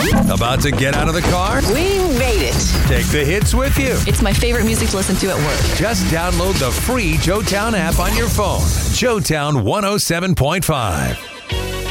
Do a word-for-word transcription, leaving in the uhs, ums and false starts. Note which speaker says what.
Speaker 1: About to get out of the car?
Speaker 2: We made it.
Speaker 1: Take the hits with you.
Speaker 3: It's my favorite music to listen to at work.
Speaker 1: Just download the free Joetown app on your phone. Joetown one oh seven point five.